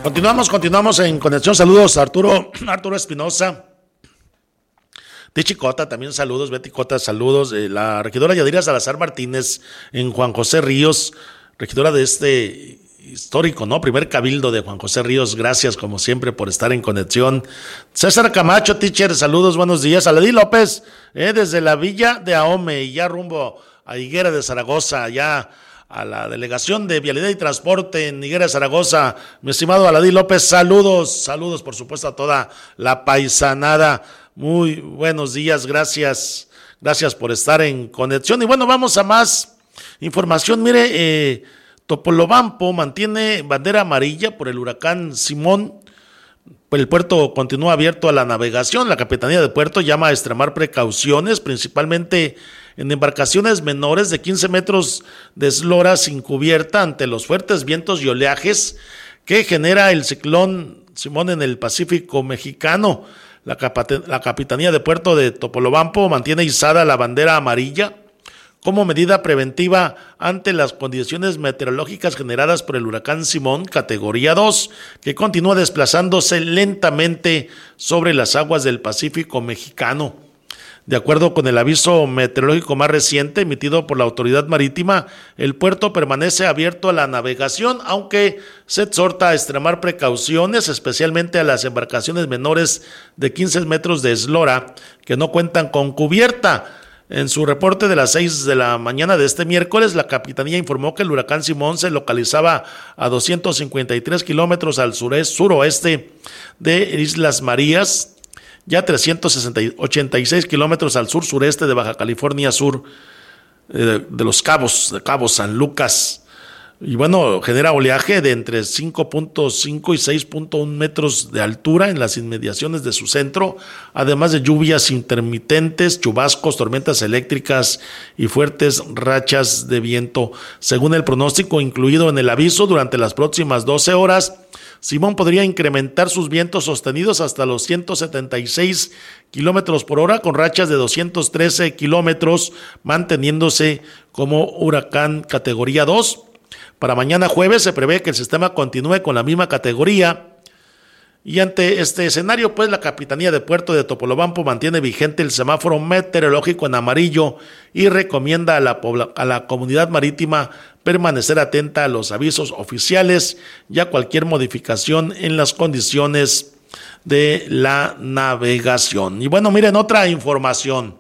Continuamos en conexión. Saludos a Arturo Espinosa. Tichi Cota, también saludos. Betty Cota, saludos. La regidora Yadira Salazar Martínez en Juan José Ríos, regidora de este histórico, ¿no? Primer cabildo de Juan José Ríos. Gracias, como siempre, por estar en conexión. César Camacho, teacher, saludos, buenos días. Aladí López, desde la Villa de Ahome y ya rumbo a Higuera de Zaragoza, ya a la delegación de Vialidad y Transporte en Higuera de Zaragoza. Mi estimado Aladí López, saludos por supuesto a toda la paisanada. Muy buenos días, gracias por estar en conexión. Y bueno, vamos a más información. Mire, Topolobampo mantiene bandera amarilla por el huracán Simón. El puerto continúa abierto a la navegación. La Capitanía de Puerto llama a extremar precauciones, principalmente en embarcaciones menores de 15 metros de eslora sin cubierta ante los fuertes vientos y oleajes que genera el ciclón Simón en el Pacífico mexicano. La Capitanía de Puerto de Topolobampo mantiene izada la bandera amarilla como medida preventiva ante las condiciones meteorológicas generadas por el huracán Simón, categoría 2, que continúa desplazándose lentamente sobre las aguas del Pacífico mexicano. De acuerdo con el aviso meteorológico más reciente emitido por la Autoridad Marítima, el puerto permanece abierto a la navegación, aunque se exhorta a extremar precauciones, especialmente a las embarcaciones menores de 15 metros de eslora que no cuentan con cubierta. En su reporte de las 6 de la mañana de este miércoles, la Capitanía informó que el huracán Simón se localizaba a 253 kilómetros al suroeste de Islas Marías, ya 386 kilómetros al sur-sureste de Baja California Sur, de los Cabos, de Cabo San Lucas. Y bueno, genera oleaje de entre 5.5 y 6.1 metros de altura en las inmediaciones de su centro, además de lluvias intermitentes, chubascos, tormentas eléctricas y fuertes rachas de viento. Según el pronóstico incluido en el aviso, durante las próximas 12 horas, Simón podría incrementar sus vientos sostenidos hasta los 176 kilómetros por hora, con rachas de 213 kilómetros, manteniéndose como huracán categoría 2. Para mañana jueves se prevé que el sistema continúe con la misma categoría. Y ante este escenario, pues la Capitanía de Puerto de Topolobampo mantiene vigente el semáforo meteorológico en amarillo y recomienda a la comunidad marítima permanecer atenta a los avisos oficiales y a cualquier modificación en las condiciones de la navegación. Y bueno, miren, otra información.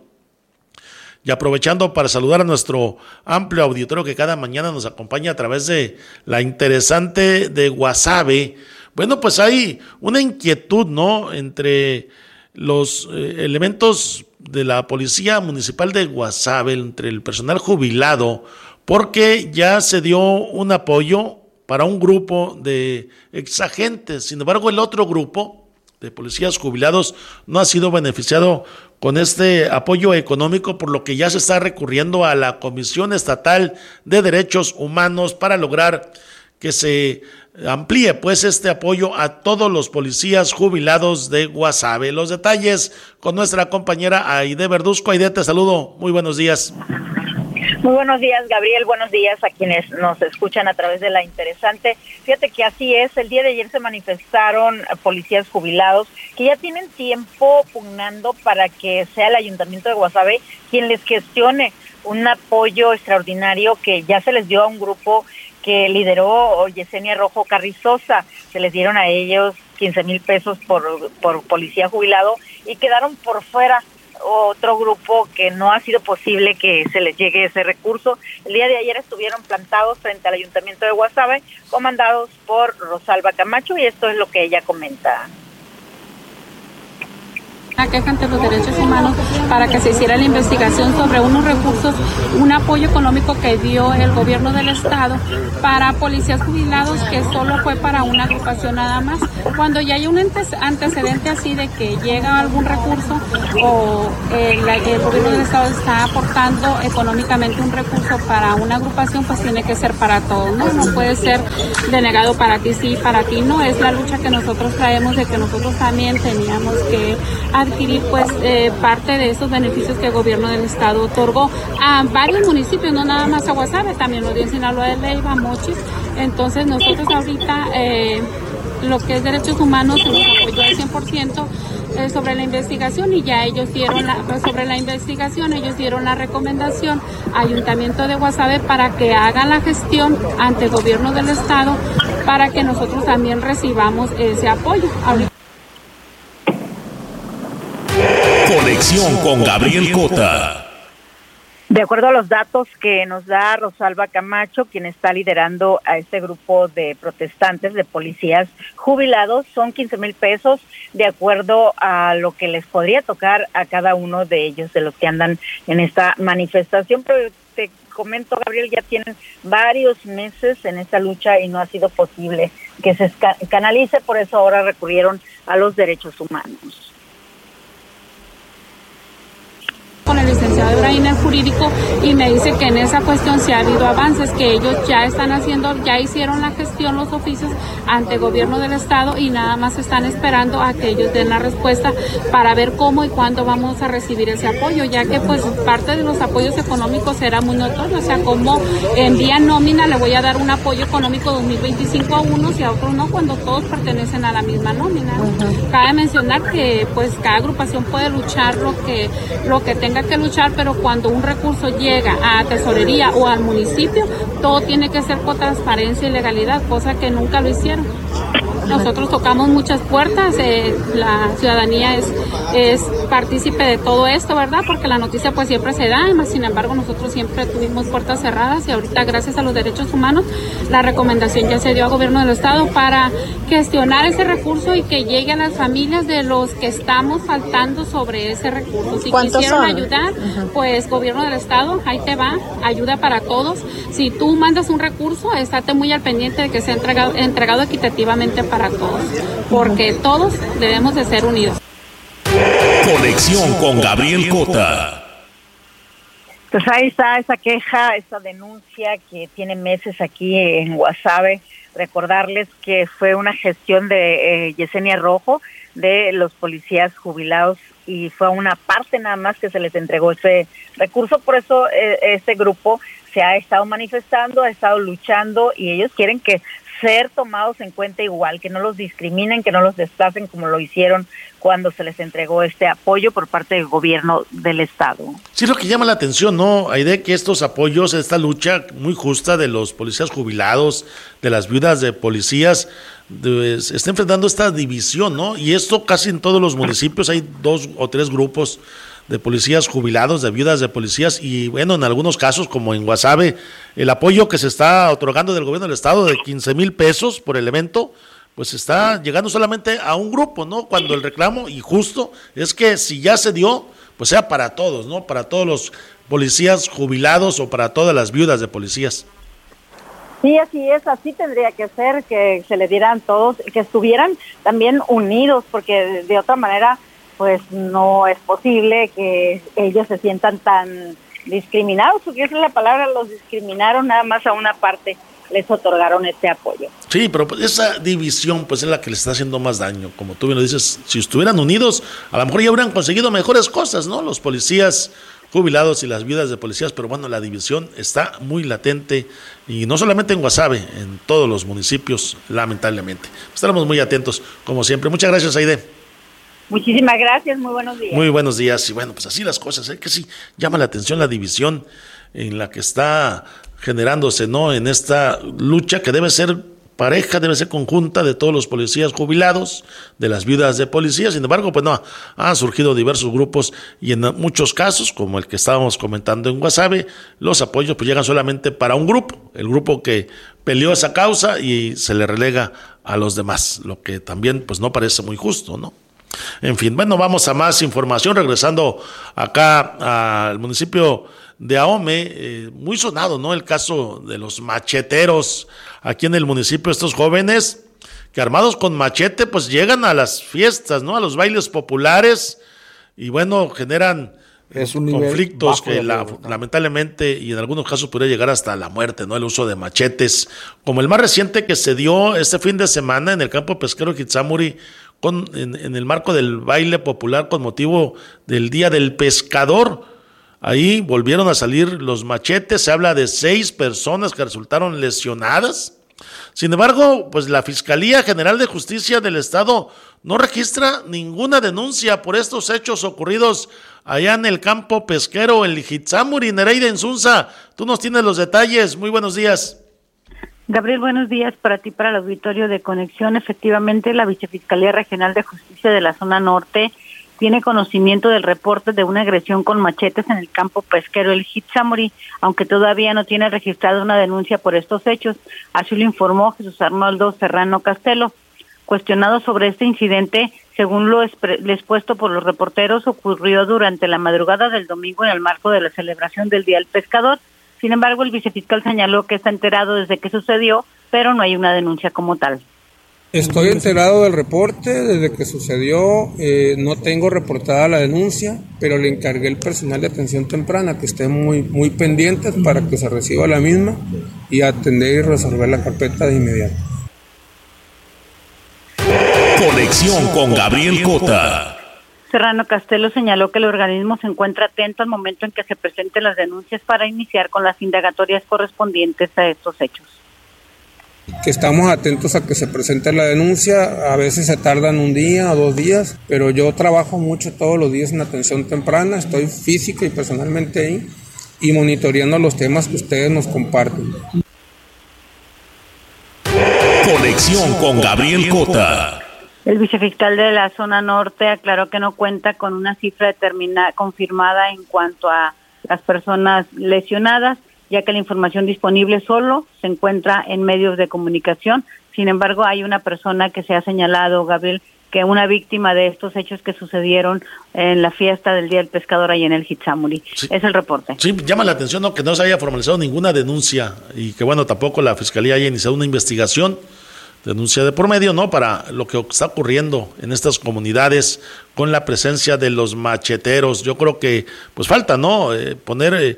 Y aprovechando para saludar a nuestro amplio auditorio que cada mañana nos acompaña a través de la interesante de Guasave. Bueno, pues hay una inquietud, ¿no?, entre los elementos de la Policía Municipal de Guasave, entre el personal jubilado, porque ya se dio un apoyo para un grupo de exagentes. Sin embargo, el otro grupo de policías jubilados no ha sido beneficiado con este apoyo económico, por lo que ya se está recurriendo a la Comisión Estatal de Derechos Humanos para lograr que se amplíe pues este apoyo a todos los policías jubilados de Guasave. Los detalles con nuestra compañera Aide Verduzco. Aide, te saludo, muy buenos días. Muy buenos días, Gabriel, buenos días a quienes nos escuchan a través de La Interesante. Fíjate que así es, el día de ayer se manifestaron policías jubilados que ya tienen tiempo pugnando para que sea el Ayuntamiento de Guasave quien les gestione un apoyo extraordinario que ya se les dio a un grupo que lideró Yesenia Rojo Carrizosa. Se les dieron a ellos 15,000 pesos por policía jubilado y quedaron por fuera otro grupo que no ha sido posible que se les llegue ese recurso. El día de ayer estuvieron plantados frente al Ayuntamiento de Guasave, comandados por Rosalba Camacho, y esto es lo que ella comenta. Una queja ante los derechos humanos para que se hiciera la investigación sobre unos recursos, un apoyo económico que dio el gobierno del estado para policías jubilados, que solo fue para una agrupación nada más. Cuando ya hay un antecedente así de que llega algún recurso o el gobierno del estado está aportando económicamente un recurso para una agrupación, pues tiene que ser para todos, ¿no? No puede ser denegado para ti sí, para ti no. Es la lucha que nosotros traemos, de que nosotros también teníamos que adquirir pues parte de esos beneficios que el gobierno del estado otorgó a varios municipios, no nada más a Guasave, también lo dio en Sinaloa de Leyva, Mochis. Entonces nosotros ahorita lo que es derechos humanos nos apoyó al 100% sobre la investigación, y ya ellos dieron ellos dieron la recomendación a Ayuntamiento de Guasave para que hagan la gestión ante el gobierno del estado para que nosotros también recibamos ese apoyo. Conexión con Gabriel Cota. De acuerdo a los datos que nos da Rosalba Camacho, quien está liderando a este grupo de protestantes, de policías jubilados, son 15,000 pesos, de acuerdo a lo que les podría tocar a cada uno de ellos, de los que andan en esta manifestación. Pero te comento, Gabriel, ya tienen varios meses en esta lucha y no ha sido posible que se canalice, por eso ahora recurrieron a los derechos humanos. Con el licenciado Ibrahim, el jurídico, y me dice que en esa cuestión sí ha habido avances, que ellos ya hicieron la gestión, los oficios ante el gobierno del estado, y nada más están esperando a que ellos den la respuesta para ver cómo y cuándo vamos a recibir ese apoyo, ya que pues parte de los apoyos económicos será muy notorio, o sea, como en vía nómina le voy a dar un apoyo económico 2025 a unos y a otros no, cuando todos pertenecen a la misma nómina. Cabe mencionar que pues cada agrupación puede luchar lo que tenga que luchar, pero cuando un recurso llega a tesorería o al municipio, todo tiene que ser con transparencia y legalidad, cosa que nunca lo hicieron. Nosotros tocamos muchas puertas, la ciudadanía es partícipe de todo esto, ¿verdad? Porque la noticia pues siempre se da, sin embargo nosotros siempre tuvimos puertas cerradas, y ahorita gracias a los derechos humanos la recomendación ya se dio al gobierno del estado para gestionar ese recurso y que llegue a las familias de los que estamos faltando sobre ese recurso. Si quisieron ayudar, pues gobierno del estado, ahí te va, ayuda para todos. Si tú mandas un recurso, estate muy al pendiente de que sea entregado equitativamente para todos, porque todos debemos de ser unidos. Conexión con Gabriel Cota. Pues ahí está esa queja, esa denuncia que tiene meses aquí en Guasave. Recordarles que fue una gestión de Yesenia Rojo, de los policías jubilados, y fue una parte nada más que se les entregó ese recurso. Por eso este grupo se ha estado manifestando, ha estado luchando, y ellos quieren que ser tomados en cuenta igual, que no los discriminen, que no los desplacen como lo hicieron cuando se les entregó este apoyo por parte del gobierno del estado. Sí, lo que llama la atención, ¿no, Aide? Que estos apoyos, esta lucha muy justa de los policías jubilados, de las viudas de policías, está enfrentando esta división, ¿no? Y esto casi en todos los municipios hay 2 o 3 grupos de policías jubilados, de viudas de policías, y bueno, en algunos casos, como en Guasave, el apoyo que se está otorgando del gobierno del estado de 15,000 pesos por elemento, pues está llegando solamente a un grupo, ¿no? Cuando el reclamo, y justo, es que si ya se dio, pues sea para todos, ¿no? Para todos los policías jubilados o para todas las viudas de policías. Sí, así es, así tendría que ser, que se le dieran todos, que estuvieran también unidos, porque de otra manera pues no es posible que ellos se sientan tan discriminados, porque esa es la palabra, los discriminaron, nada más a una parte les otorgaron este apoyo. Sí, pero pues esa división pues es la que les está haciendo más daño, como tú bien lo dices. Si estuvieran unidos, a lo mejor ya hubieran conseguido mejores cosas, ¿no? Los policías jubilados y las viudas de policías, pero bueno, la división está muy latente, y no solamente en Guasave, en todos los municipios, lamentablemente. Estaremos muy atentos, como siempre. Muchas gracias, Aide. Muchísimas gracias, muy buenos días. Muy buenos días, y bueno, pues así las cosas, que sí llama la atención la división en la que está generándose, ¿no? En esta lucha que debe ser pareja, debe ser conjunta de todos los policías jubilados, de las viudas de policías. Sin embargo, pues no, han surgido diversos grupos, y en muchos casos, como el que estábamos comentando en Guasave, los apoyos pues llegan solamente para un grupo, el grupo que peleó esa causa, y se le relega a los demás, lo que también pues no parece muy justo, ¿no? En fin, bueno, vamos a más información, regresando acá al municipio de Ahome, muy sonado, ¿no? El caso de los macheteros aquí en el municipio, estos jóvenes que armados con machete pues llegan a las fiestas, ¿no? A los bailes populares, y bueno, generan conflictos que lamentablemente, y en algunos casos podría llegar hasta la muerte, ¿no? El uso de machetes, como el más reciente que se dio este fin de semana en el campo pesquero Kitsamuri, en el marco del baile popular con motivo del Día del Pescador. Ahí volvieron a salir los machetes. Se habla de 6 personas que resultaron lesionadas. Sin embargo, pues la Fiscalía General de Justicia del Estado no registra ninguna denuncia por estos hechos ocurridos allá en el campo pesquero, en Lijitzámuri. Nereida Insunza, tú nos tienes los detalles. Muy buenos días. Gabriel, buenos días para ti, para el auditorio de Conexión. Efectivamente, la Vicefiscalía Regional de Justicia de la Zona Norte tiene conocimiento del reporte de una agresión con machetes en el campo pesquero El Lijitzámuri, aunque todavía no tiene registrada una denuncia por estos hechos. Así lo informó Jesús Arnoldo Serrano Castelo. Cuestionado sobre este incidente, según lo expuesto por los reporteros, ocurrió durante la madrugada del domingo en el marco de la celebración del Día del Pescador. Sin embargo, el vicefiscal señaló que está enterado desde que sucedió, pero no hay una denuncia como tal. Estoy enterado del reporte desde que sucedió, no tengo reportada la denuncia, pero le encargué al personal de atención temprana que esté muy pendientes para que se reciba la misma y atender y resolver la carpeta de inmediato. Conexión con Gabriel Cota. Serrano Castelo señaló que el organismo se encuentra atento al momento en que se presenten las denuncias para iniciar con las indagatorias correspondientes a estos hechos. Que estamos atentos a que se presente la denuncia, a veces se tardan un día o 2 días, pero yo trabajo mucho todos los días en atención temprana, estoy física y personalmente ahí y monitoreando los temas que ustedes nos comparten. Conexión con Gabriel Cota. El vicefiscal de la Zona Norte aclaró que no cuenta con una cifra confirmada en cuanto a las personas lesionadas, ya que la información disponible solo se encuentra en medios de comunicación. Sin embargo, hay una persona que se ha señalado, Gabriel, que una víctima de estos hechos que sucedieron en la fiesta del Día del Pescador ahí en el Lijitzámuri. Sí. Es el reporte. Sí, llama la atención, ¿no?, que no se haya formalizado ninguna denuncia y que, bueno, tampoco la Fiscalía haya iniciado una investigación, denuncia de por medio, ¿no?, para lo que está ocurriendo en estas comunidades con la presencia de los macheteros. Yo creo que pues falta, ¿no?, poner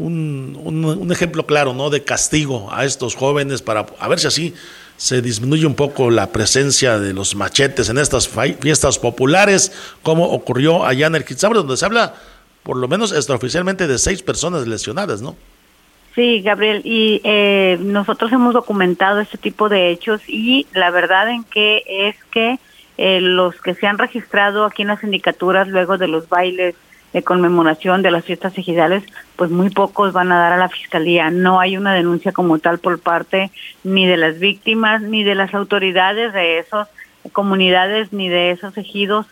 un ejemplo claro, ¿no?, de castigo a estos jóvenes para a ver si así se disminuye un poco la presencia de los machetes en estas fiestas populares, como ocurrió allá en el Lijitzámuri, donde se habla por lo menos extraoficialmente de 6 personas lesionadas, ¿no? Sí, Gabriel, y nosotros hemos documentado este tipo de hechos y la verdad en que es que los que se han registrado aquí en las sindicaturas luego de los bailes de conmemoración de las fiestas ejidales, pues muy pocos van a dar a la Fiscalía. No hay una denuncia como tal por parte ni de las víctimas, ni de las autoridades de esas comunidades, ni de esos ejidos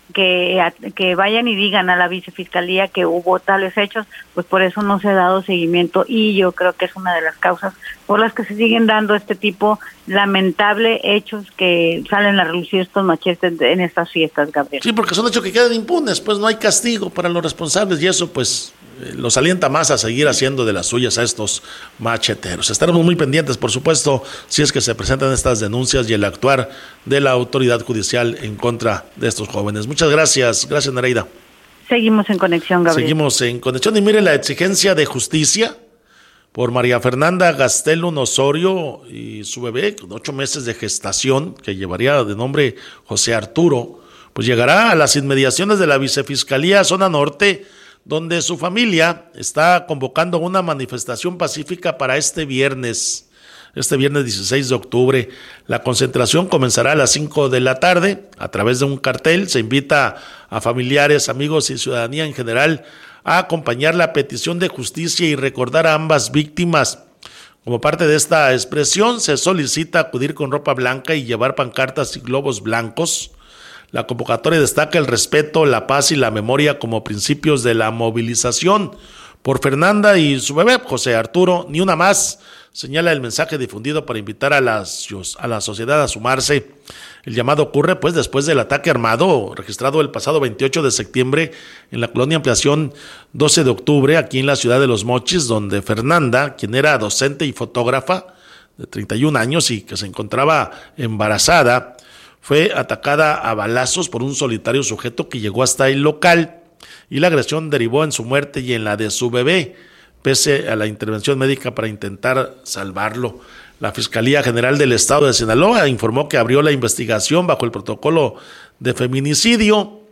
que vayan y digan a la vicefiscalía que hubo tales hechos. Pues por eso no se ha dado seguimiento y yo creo que es una de las causas por las que se siguen dando este tipo lamentable hechos que salen a relucir estos machetes en estas fiestas, Gabriel. Sí, porque son hechos que quedan impunes, pues no hay castigo para los responsables y eso pues los alienta más a seguir haciendo de las suyas a estos macheteros. Estaremos muy pendientes, por supuesto, si es que se presentan estas denuncias y el actuar de la autoridad judicial en contra de estos jóvenes. Muchas gracias, Nereida. Seguimos en conexión, Gabriel. Seguimos en conexión y mire la exigencia de justicia por María Fernanda Gastelum Osorio y su bebé con 8 meses de gestación, que llevaría de nombre José Arturo, pues llegará a las inmediaciones de la Vicefiscalía Zona Norte, donde su familia está convocando una manifestación pacífica para este viernes 16 de octubre. La concentración comenzará a las 5 de la tarde. A través de un cartel se invita a familiares, amigos y ciudadanía en general a acompañar la petición de justicia y recordar a ambas víctimas. Como parte de esta expresión, se solicita acudir con ropa blanca y llevar pancartas y globos blancos. La convocatoria destaca el respeto, la paz y la memoria como principios de la movilización. Por Fernanda y su bebé, José Arturo, ni una más, señala el mensaje difundido para invitar a la sociedad a sumarse. El llamado ocurre pues después del ataque armado registrado el pasado 28 de septiembre en la colonia Ampliación 12 de octubre, aquí en la ciudad de Los Mochis, donde Fernanda, quien era docente y fotógrafa de 31 años y que se encontraba embarazada, fue atacada a balazos por un solitario sujeto que llegó hasta el local y la agresión derivó en su muerte y en la de su bebé, pese a la intervención médica para intentar salvarlo. La Fiscalía General del Estado de Sinaloa informó que abrió la investigación bajo el protocolo de feminicidio.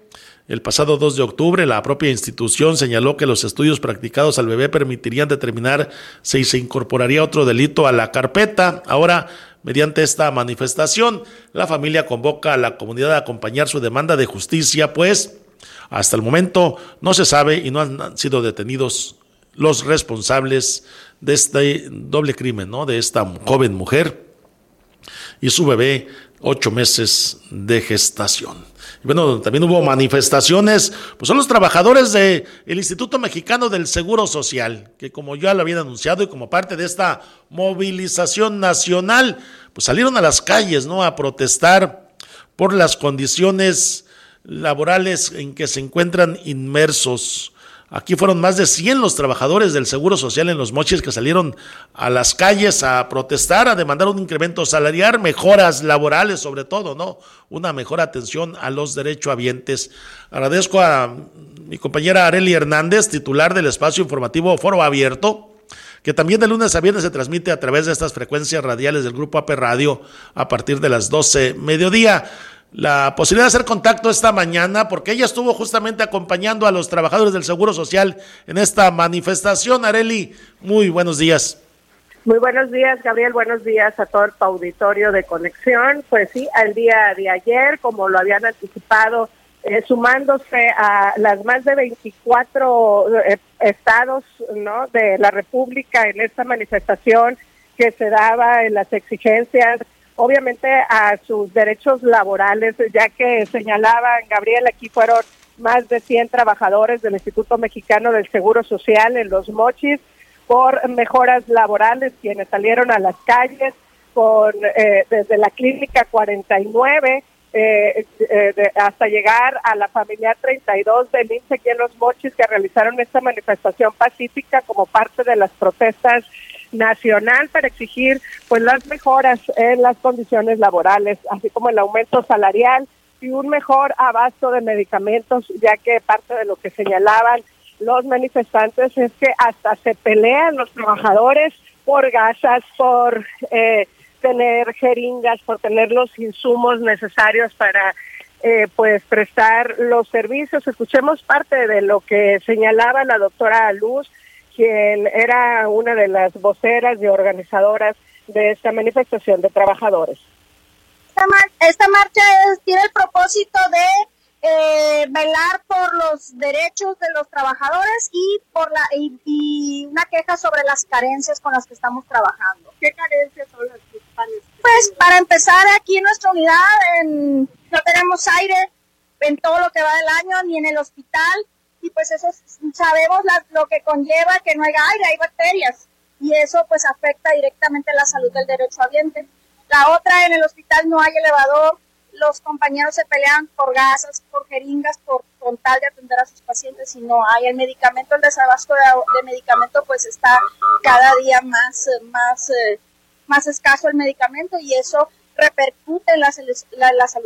El pasado 2 de octubre, la propia institución señaló que los estudios practicados al bebé permitirían determinar si se incorporaría otro delito a la carpeta. Ahora, mediante esta manifestación, la familia convoca a la comunidad a acompañar su demanda de justicia, pues hasta el momento no se sabe y no han sido detenidos los responsables de este doble crimen, ¿no? De esta joven mujer y su bebé, 8 meses de gestación. Y bueno, también hubo manifestaciones, pues son los trabajadores del Instituto Mexicano del Seguro Social, que como ya lo habían anunciado y como parte de esta movilización nacional, pues salieron a las calles, ¿no? A protestar por las condiciones laborales en que se encuentran inmersos. Aquí fueron más de 100 los trabajadores del Seguro Social en Los Mochis que salieron a las calles a protestar, a demandar un incremento salarial, mejoras laborales sobre todo, ¿no? Una mejor atención a los derechohabientes. Agradezco a mi compañera Arely Hernández, titular del espacio informativo Foro Abierto, que también de lunes a viernes se transmite a través de estas frecuencias radiales del Grupo AP Radio a partir de las 12 mediodía. La posibilidad de hacer contacto esta mañana, porque ella estuvo justamente acompañando a los trabajadores del Seguro Social en esta manifestación. Arely, muy buenos días. Muy buenos días, Gabriel, buenos días a todo el auditorio de Conexión. Pues sí, al día de ayer, como lo habían anticipado, sumándose a las más de 24 estados, ¿no?, de la República en esta manifestación que se daba en las exigencias, obviamente, a sus derechos laborales, ya que señalaban, Gabriel, aquí fueron más de 100 trabajadores del Instituto Mexicano del Seguro Social en Los Mochis por mejoras laborales, quienes salieron a las calles con desde la Clínica 49 hasta llegar a la Familiar 32 del IMSS aquí en Los Mochis, que realizaron esta manifestación pacífica como parte de las protestas nacional para exigir pues las mejoras en las condiciones laborales, así como el aumento salarial y un mejor abasto de medicamentos, ya que parte de lo que señalaban los manifestantes es que hasta se pelean los trabajadores por gasas, por tener jeringas, por tener los insumos necesarios para pues prestar los servicios. Escuchemos parte de lo que señalaba la doctora Luz, quien era una de las voceras y organizadoras de esta manifestación de trabajadores. Esta marcha tiene el propósito de velar por los derechos de los trabajadores y una queja sobre las carencias con las que estamos trabajando. ¿Qué carencias son las principales? Pues para empezar, aquí en nuestra unidad no tenemos aire en todo lo que va del año, ni en el hospital. Y pues eso sabemos lo que conlleva que no haya aire, hay bacterias, y eso pues afecta directamente la salud del derechohabiente. La otra, en el hospital no hay elevador, los compañeros se pelean por gasas, por jeringas, con tal de atender a sus pacientes, y no hay el medicamento, el desabasto de medicamento pues está cada día más escaso el medicamento, y eso repercute en la salud.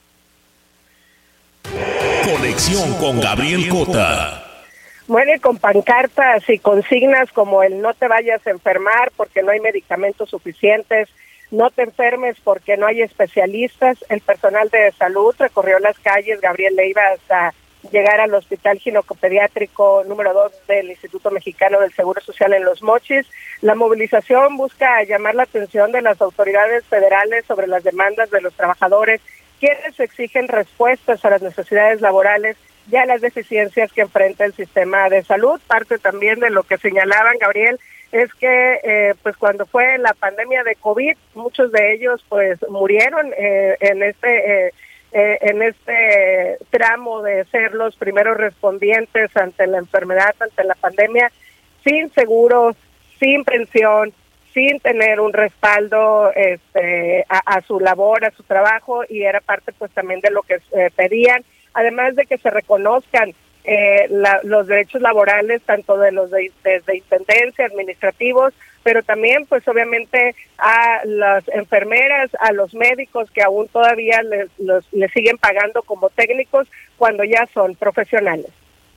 Conexión con Gabriel Cota. Bueno, y con pancartas y consignas como el no te vayas a enfermar porque no hay medicamentos suficientes, no te enfermes porque no hay especialistas, el personal de salud recorrió las calles, Gabriel Leiva, hasta llegar al Hospital Ginecopediátrico número 2 del Instituto Mexicano del Seguro Social en Los Mochis. La movilización busca llamar la atención de las autoridades federales sobre las demandas de los trabajadores, quienes exigen respuestas a las necesidades laborales y a las deficiencias que enfrenta el sistema de salud. Parte también de lo que señalaban, Gabriel, es que pues cuando fue la pandemia de COVID, muchos de ellos pues murieron en este tramo de ser los primeros respondientes ante la enfermedad, ante la pandemia, sin seguros, sin pensión, sin tener un respaldo a su labor, a su trabajo, y era parte pues también de lo que pedían, además de que se reconozcan los derechos laborales tanto desde intendencia, administrativos, pero también pues obviamente a las enfermeras, a los médicos que aún todavía les siguen pagando como técnicos cuando ya son profesionales.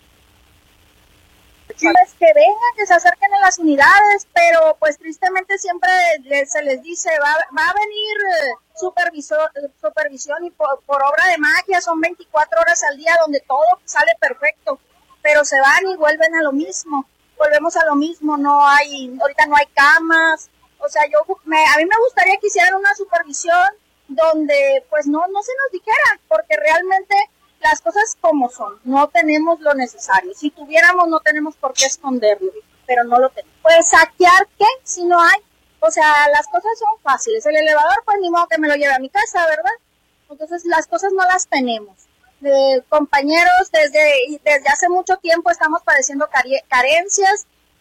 Pues que vengan, que se acerquen a las unidades, pero pues tristemente siempre se les dice va a venir supervisor supervisión y por obra de magia son 24 horas al día donde todo sale perfecto, pero se van y vuelven a lo mismo, volvemos a lo mismo, ahorita no hay camas, o sea, a mí me gustaría que hicieran una supervisión donde pues no se nos dijera, porque realmente las cosas como son, no tenemos lo necesario, si tuviéramos no tenemos por qué esconderlo, pero no lo tenemos. Pues saquear, ¿qué? Si no hay. O sea, las cosas son fáciles. El elevador, pues ni modo que me lo lleve a mi casa, ¿verdad? Entonces, las cosas no las tenemos. Compañeros, desde hace mucho tiempo estamos padeciendo carencias.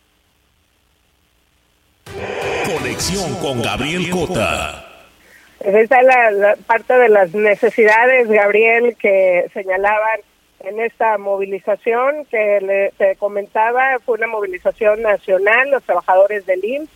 Conexión con Gabriel Cota. Esa es la parte de las necesidades, Gabriel, que señalaban en esta movilización que te comentaba. Fue una movilización nacional. Los trabajadores del IMSS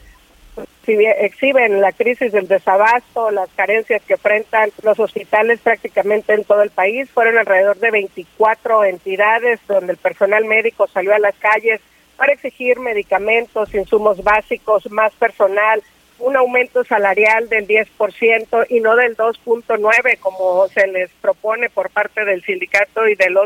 exhiben la crisis del desabasto, las carencias que enfrentan los hospitales prácticamente en todo el país. Fueron alrededor de 24 entidades donde el personal médico salió a las calles para exigir medicamentos, insumos básicos, más personal, un aumento salarial del 10% y no del 2.9% como se les propone por parte del sindicato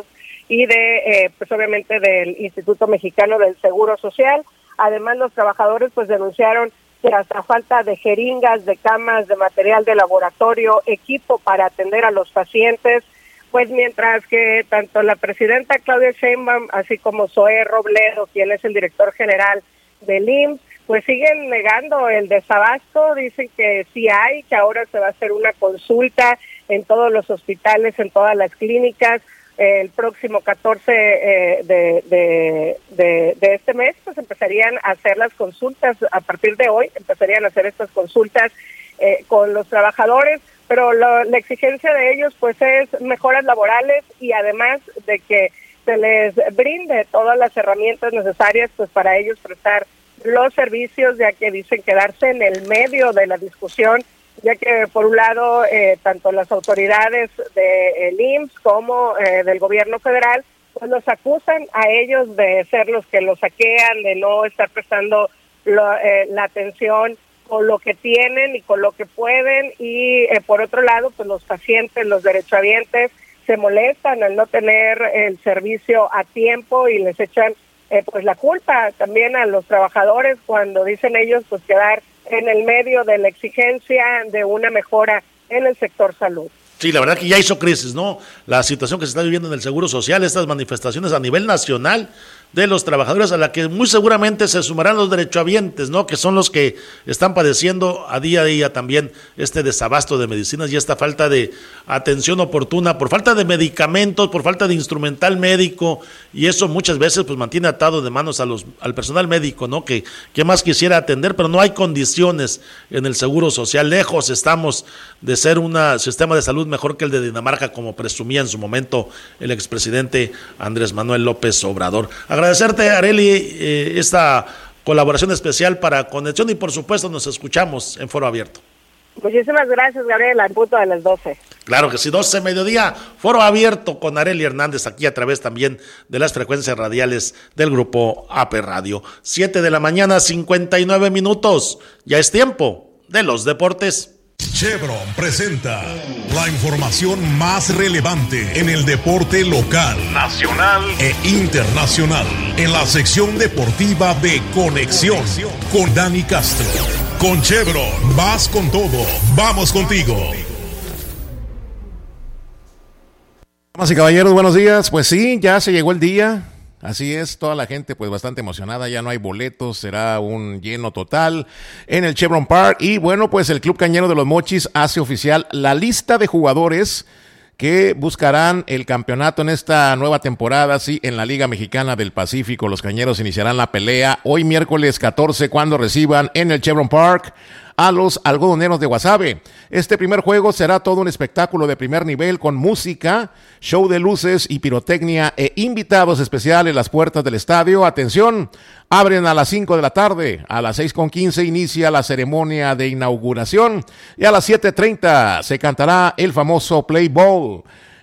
pues obviamente del Instituto Mexicano del Seguro Social. Además, los trabajadores pues denunciaron que hasta falta de jeringas, de camas, de material de laboratorio, equipo para atender a los pacientes, pues mientras que tanto la presidenta Claudia Sheinbaum, así como Zoé Robledo, quien es el director general del IMSS, pues siguen negando el desabasto. Dicen que sí hay, que ahora se va a hacer una consulta en todos los hospitales, en todas las clínicas. El próximo 14 de este mes, pues empezarían a hacer las consultas. A partir de hoy empezarían a hacer estas consultas con los trabajadores, pero la exigencia de ellos pues es mejoras laborales y además de que se les brinde todas las herramientas necesarias pues para ellos prestar los servicios, ya que dicen quedarse en el medio de la discusión, ya que por un lado tanto las autoridades del IMSS como del gobierno federal pues los acusan a ellos de ser los que los saquean, de no estar prestando la atención con lo que tienen y con lo que pueden, y por otro lado pues los pacientes, los derechohabientes se molestan al no tener el servicio a tiempo y les echan pues la culpa también a los trabajadores cuando dicen ellos pues quedar en el medio de la exigencia de una mejora en el sector salud. Sí, la verdad que ya hizo crisis, ¿no? La situación que se está viviendo en el Seguro Social, estas manifestaciones a nivel nacional de los trabajadores, a la que muy seguramente se sumarán los derechohabientes, ¿no? Que son los que están padeciendo a día también este desabasto de medicinas y esta falta de atención oportuna, por falta de medicamentos, por falta de instrumental médico, y eso muchas veces pues mantiene atado de manos al personal médico, ¿no? Que más quisiera atender, pero no hay condiciones en el Seguro Social. Lejos estamos de ser un sistema de salud mejor que el de Dinamarca, como presumía en su momento el expresidente Andrés Manuel López Obrador. Agradecerte, Arely, esta colaboración especial para Conexión y por supuesto nos escuchamos en Foro Abierto. Muchísimas gracias, Gabriel, al punto de las 12. Claro que sí, 12 mediodía, Foro Abierto con Arely Hernández, aquí a través también de las frecuencias radiales del grupo AP Radio. 7 de la mañana, 59 minutos, ya es tiempo de los deportes. Chevron presenta la información más relevante en el deporte local, nacional e internacional, en la sección deportiva de Conexión con Dani Castro. Con Chevron, vas con todo, vamos contigo. Damas y caballeros, buenos días. Pues sí, ya se llegó el día. Así es, toda la gente pues bastante emocionada, ya no hay boletos, será un lleno total en el Chevron Park. Y bueno, pues el Club Cañero de los Mochis hace oficial la lista de jugadores que buscarán el campeonato en esta nueva temporada, sí, en la Liga Mexicana del Pacífico. Los Cañeros iniciarán la pelea hoy miércoles 14 cuando reciban en el Chevron Park a los algodoneros de Guasave. Este primer juego será todo un espectáculo de primer nivel con música, show de luces y pirotecnia e invitados especiales. Las puertas del estadio, atención, abren a las 5 de la tarde. A las 6:15 inicia la ceremonia de inauguración y a las 7:30 se cantará el famoso Play Ball.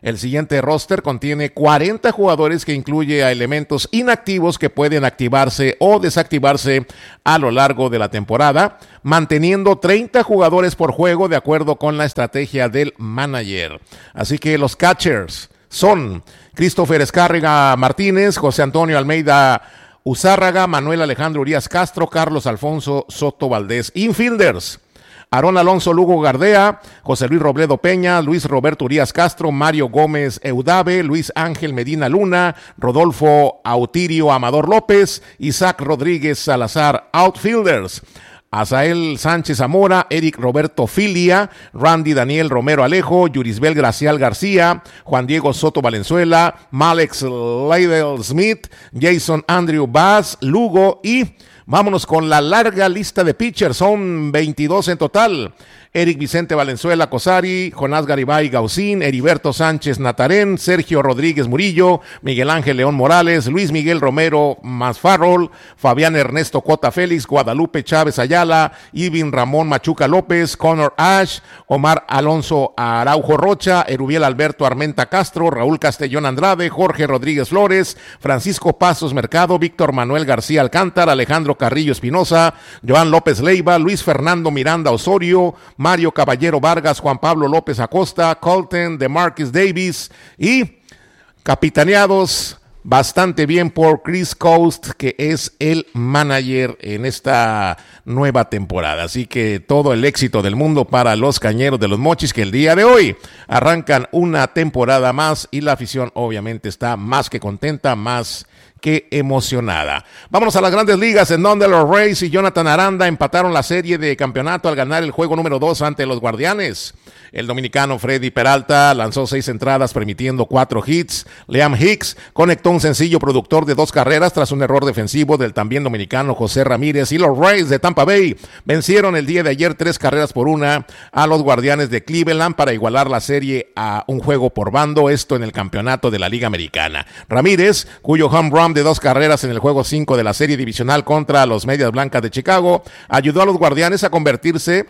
El siguiente roster contiene 40 jugadores que incluye a elementos inactivos que pueden activarse o desactivarse a lo largo de la temporada, manteniendo 30 jugadores por juego de acuerdo con la estrategia del manager. Así que los catchers son Christopher Escárrega Martínez, José Antonio Almeida Uzárraga, Manuel Alejandro Urias Castro, Carlos Alfonso Soto Valdés. Infielders: Aarón Alonso Lugo Gardea, José Luis Robledo Peña, Luis Roberto Urias Castro, Mario Gómez Eudave, Luis Ángel Medina Luna, Rodolfo Autirio Amador López, Isaac Rodríguez Salazar. Outfielders: Azael Sánchez Zamora, Eric Roberto Filia, Randy Daniel Romero Alejo, Yurisbel Gracial García, Juan Diego Soto Valenzuela, Malex Leidel Smith, Jason Andrew Bass Lugo y vámonos con la larga lista de pitchers, son 22 en total. Eric Vicente Valenzuela Cosari, Jonás Garibay Gaucín, Heriberto Sánchez Natarén, Sergio Rodríguez Murillo, Miguel Ángel León Morales, Luis Miguel Romero Masfarrol, Fabián Ernesto Cota Félix, Guadalupe Chávez Ayala, Ivin Ramón Machuca López, Connor Ash, Omar Alonso Araujo Rocha, Erubiel Alberto Armenta Castro, Raúl Castellón Andrade, Jorge Rodríguez Flores, Francisco Pasos Mercado, Víctor Manuel García Alcántara, Alejandro Carrillo Espinosa, Joan López Leiva, Luis Fernando Miranda Osorio, Mario Caballero Vargas, Juan Pablo López Acosta, Colton DeMarcus Davis y capitaneados bastante bien por Chris Coast, que es el manager en esta nueva temporada. Así que todo el éxito del mundo para los Cañeros de los Mochis, que el día de hoy arrancan una temporada más y la afición obviamente está más que contenta, más que emocionada. Vámonos a las Grandes Ligas, en donde los Rays y Jonathan Aranda empataron la serie de campeonato al ganar el juego número 2 ante los Guardianes. El dominicano Freddy Peralta lanzó 6 entradas permitiendo 4 hits. Liam Hicks conectó un sencillo productor de 2 carreras tras un error defensivo del también dominicano José Ramírez, y los Rays de Tampa Bay vencieron el día de ayer 3-1 a los Guardianes de Cleveland para igualar la serie a un juego por bando, esto en el campeonato de la Liga Americana. Ramírez, cuyo home run de 2 carreras en el juego 5 de la serie divisional contra los Medias Blancas de Chicago, ayudó a los Guardianes a convertirse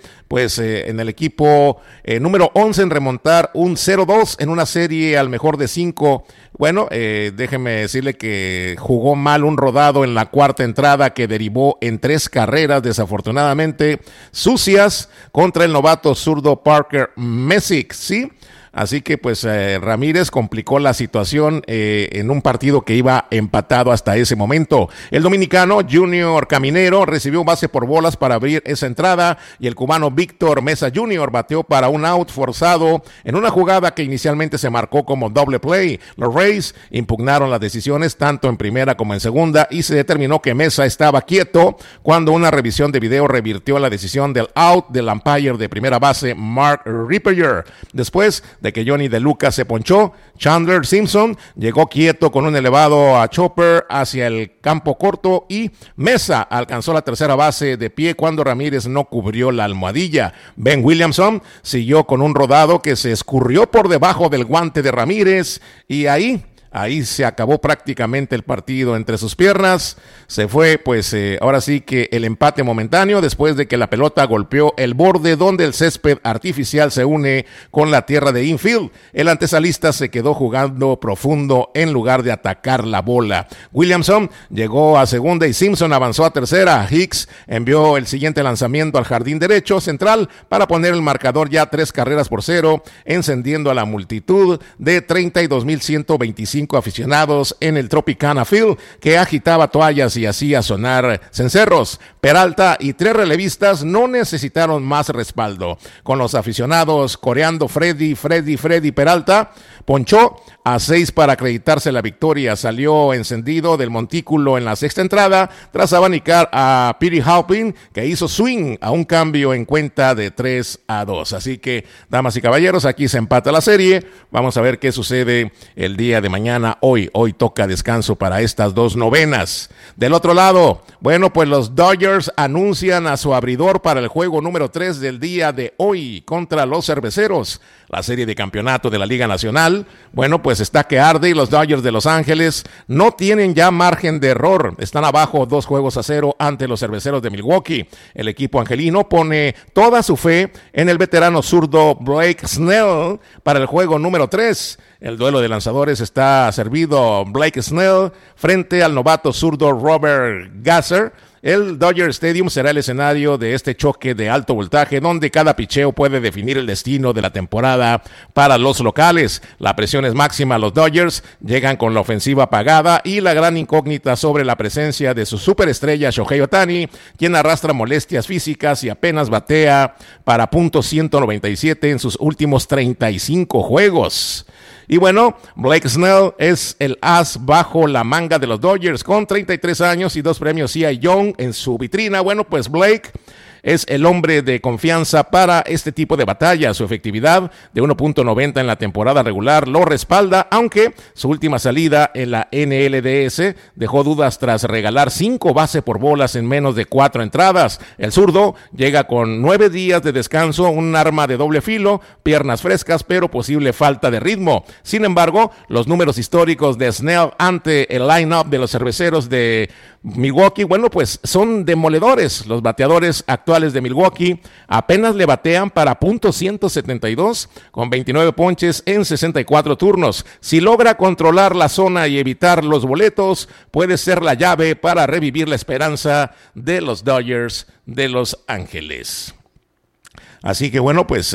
en el equipo número 11 en remontar un 0-2 en una serie al mejor de 5. Bueno, déjeme decirle que jugó mal un rodado en la cuarta entrada que derivó en 3 carreras desafortunadamente sucias contra el novato zurdo Parker Messick, ¿sí? Así que Ramírez complicó la situación en un partido que iba empatado hasta ese momento. El dominicano Junior Caminero recibió base por bolas para abrir esa entrada y el cubano Víctor Mesa Jr. bateó para un out forzado en una jugada que inicialmente se marcó como doble play. Los Rays impugnaron las decisiones tanto en primera como en segunda y se determinó que Mesa estaba quieto cuando una revisión de video revirtió la decisión del out del umpire de primera base Mark Ripper. Después de que Johnny De Luca se ponchó, Chandler Simpson llegó quieto con un elevado a chopper hacia el campo corto y Mesa alcanzó la tercera base de pie cuando Ramírez no cubrió la almohadilla. Ben Williamson siguió con un rodado que se escurrió por debajo del guante de Ramírez y ahí se acabó prácticamente el partido entre sus piernas. Se fue, ahora sí que el empate momentáneo después de que la pelota golpeó el borde donde el césped artificial se une con la tierra de infield. El antesalista se quedó jugando profundo en lugar de atacar la bola. Williamson llegó a segunda y Simpson avanzó a tercera. Hicks envió el siguiente lanzamiento al jardín derecho central para poner el marcador ya 3-0, encendiendo a la multitud de 32,125 aficionados en el Tropicana Field, que agitaba toallas y hacía sonar cencerros. Peralta y 3 relevistas no necesitaron más respaldo. Con los aficionados coreando Freddy Peralta, ponchó a 6 para acreditarse la victoria. Salió encendido del montículo en la sexta entrada tras abanicar a Petey Halpin, que hizo swing a un cambio en cuenta de 3-2. Así que, damas y caballeros, aquí se empata la serie. Vamos a ver qué sucede el día de mañana. Hoy toca descanso para estas 2 novenas. Del otro lado, los Dodgers anuncian a su abridor para el juego número 3 del día de hoy contra los Cerveceros. La serie de campeonato de la Liga Nacional, está que arde y los Dodgers de Los Ángeles no tienen ya margen de error. Están abajo 2-0 ante los Cerveceros de Milwaukee. El equipo angelino pone toda su fe en el veterano zurdo Blake Snell para el juego número 3. El duelo de lanzadores está servido Blake Snell frente al novato zurdo Robert Gasser. El Dodger Stadium será el escenario de este choque de alto voltaje, donde cada picheo puede definir el destino de la temporada para los locales. La presión es máxima. Los Dodgers llegan con la ofensiva apagada y la gran incógnita sobre la presencia de su superestrella Shohei Ohtani, quien arrastra molestias físicas y apenas batea para .197 en sus últimos 35 juegos. Y bueno, Blake Snell es el as bajo la manga de los Dodgers con 33 años y 2 premios Cy Young en su vitrina. Bueno, pues Blake es el hombre de confianza para este tipo de batalla. Su efectividad de 1.90 en la temporada regular lo respalda, aunque su última salida en la NLDS dejó dudas tras regalar 5 bases por bolas en menos de 4 entradas. El zurdo llega con 9 días de descanso, un arma de doble filo, piernas frescas, pero posible falta de ritmo. Sin embargo, los números históricos de Snell ante el line-up de los cerveceros de Milwaukee, bueno, pues son demoledores. Los bateadores actuales de Milwaukee apenas le batean para .172 con 29 ponches en 64 turnos. Si logra controlar la zona y evitar los boletos, puede ser la llave para revivir la esperanza de los Dodgers de Los Ángeles. Así que bueno, pues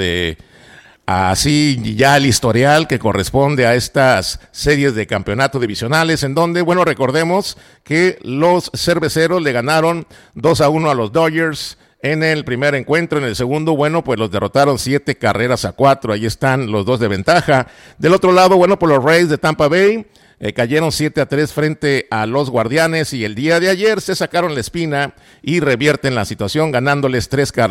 así ya el historial que corresponde a estas series de campeonato divisionales, en donde, bueno, recordemos que los cerveceros le ganaron 2-1 a los Dodgers en el primer encuentro. En el segundo, bueno, pues los derrotaron 7-4. Ahí están los dos de ventaja. Del otro lado, bueno, pues los Rays de Tampa Bay cayeron 7-3 frente a los Guardianes, y el día de ayer se sacaron la espina y revierten la situación ganándoles